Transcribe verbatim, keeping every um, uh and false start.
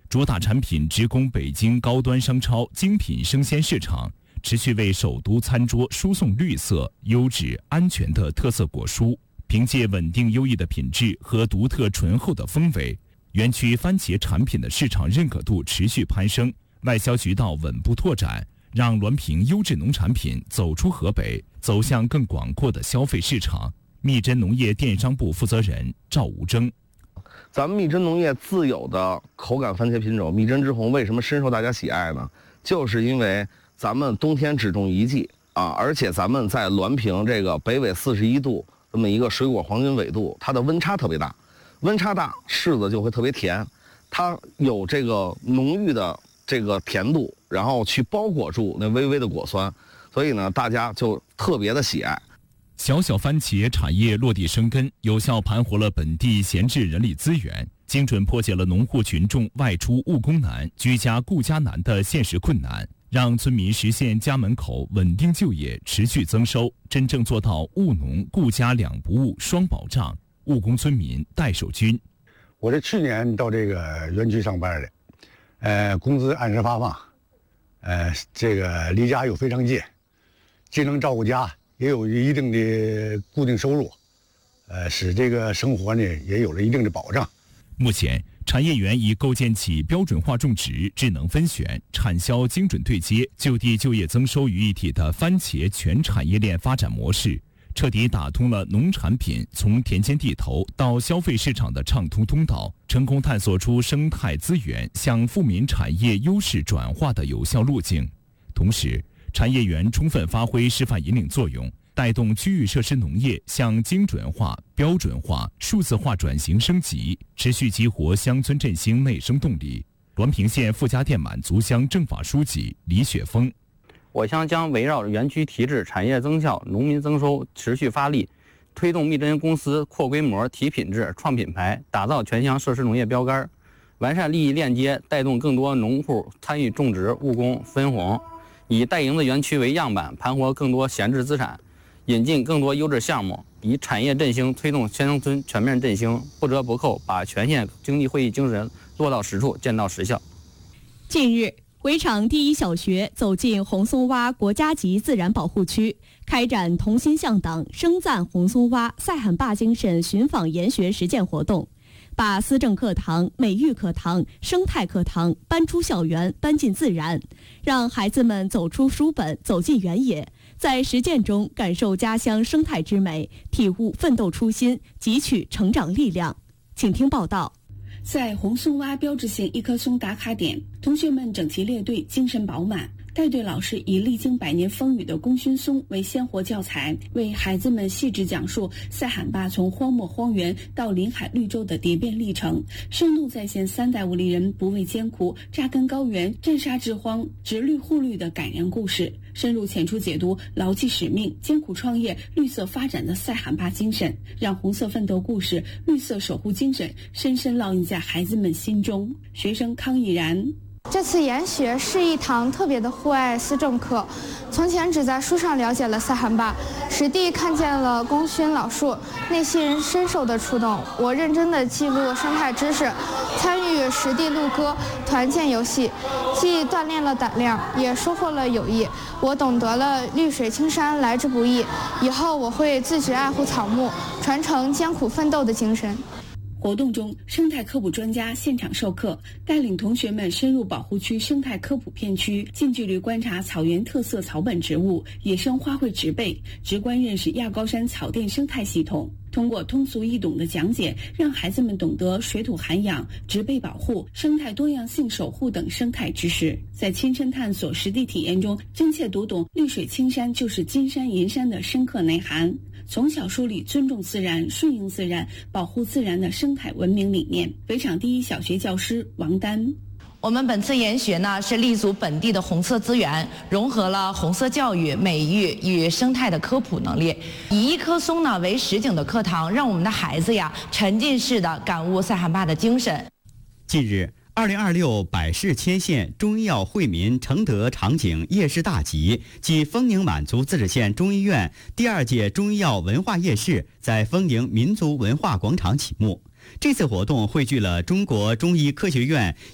主打产品直供北京高端商超精品生鲜市场，持续为首都餐桌输送绿色、优质、安全的特色果蔬。凭借稳定优异的品质和独特醇厚的风味，园区番茄产品的市场认可度持续攀升，外销渠道稳步拓展，让滦平优质农产品走出河北，走向更广阔的消费市场。密珍农业电商部负责人赵吴征： 咱们密珍农业自有的口感番茄品种密珍之红为什么深受大家喜爱呢？就是因为咱们冬天只种一季啊，而且咱们在滦平这个北纬四十一度这么一个水果黄金纬度，它的温差特别大，温差大柿子就会特别甜，它有这个浓郁的这个甜度，然后去包裹住那微微的果酸，所以呢，大家就特别的喜爱。 小小番茄产业落地生根，有效盘活了本地闲置人力资源，精准破解了农户群众外出务工难、居家顾家难的现实困难，让村民实现家门口稳定就业、持续增收，真正做到务农顾家两不误双保障。务工村民戴守军： 我是去年到这个园区上班的，呃，工资按时发放，呃，这个离家又非常近，既能照顾家，也有一定的固定收入，呃，使这个生活呢也有了一定的保障。 目前，产业园已构建起标准化种植、智能分选、产销精准对接、就地就业增收于一体的番茄全产业链发展模式，彻底打通了农产品从田间地头到消费市场的畅通通道，成功探索出生态资源向富民产业优势转化的有效路径。同时，产业园充分发挥示范引领作用，带动区域设施农业向精准化、标准化、数字化转型升级，持续激活乡村振兴内生动力。滦平县傅家店满族乡政法书记李雪峰： 我乡将围绕园区提质、产业增效、农民增收持续发力，推动密珍公司扩规模、提品质、创品牌，打造全乡设施农业标杆，完善利益链接，带动更多农户参与种植、务工、分红，以带营子园区为样板，盘活更多闲置资产，引进更多优质项目，以产业振兴推动乡村全面振兴，不折不扣把全县经济会议精神落到实处，见到实效。 近日，围场第一小学走进红松洼国家级自然保护区，开展同心向党、声赞红松洼赛罕坝精神寻访研学实践活动，把思政课堂、美育课堂、生态课堂搬出校园，搬进自然，让孩子们走出书本，走进原野，在实践中感受家乡生态之美，体悟奋斗初心，汲取成长力量。请听报道。 在红松洼标志性一棵松打卡点，同学们整齐列队，精神饱满。带队老师以历经百年风雨的功勋松为鲜活教材，为孩子们细致讲述赛罕坝从荒漠荒原到临海绿洲的蝶变历程，生动再现三代武力人不畏艰苦、扎根高原、镇杀治荒、植绿护绿的感人故事，深入浅出解读牢记使命、艰苦创业、绿色发展的赛罕坝精神，让红色奋斗故事、绿色守护精神深深烙印在孩子们心中。学生康毅然： 这次研学是一堂特别的户外思政课，从前只在书上了解了赛罕坝，实地看见了功勋老树，内心深受的触动。我认真的记录生态知识，参与实地录歌、团建游戏，既锻炼了胆量，也收获了友谊。我懂得了绿水青山来之不易，以后我会自觉爱护草木，传承艰苦奋斗的精神。 活动中，生态科普专家现场授课，带领同学们深入保护区生态科普片区，近距离观察草原特色草本植物、野生花卉植被，直观认识亚高山草甸生态系统。通过通俗易懂的讲解，让孩子们懂得水土涵养、植被保护、生态多样性守护等生态知识，在亲身探索、实地体验中，真切读懂绿水青山就是金山银山的深刻内涵。从小树立尊重自然、顺应自然、保护自然的生态文明理念。围场第一小学教师王丹： 我们本次研学呢是立足本地的红色资源，融合了红色教育、美育与生态的科普能力，以一棵松呢为实景的课堂，让我们的孩子呀沉浸式的感悟赛罕坝的精神。 近日，二零二六百世千县中医药惠民承德场景夜市大集暨丰宁满族自治县中医院第二届中医药文化夜市在丰宁民族文化广场启幕。这次活动汇聚了中国中医科学院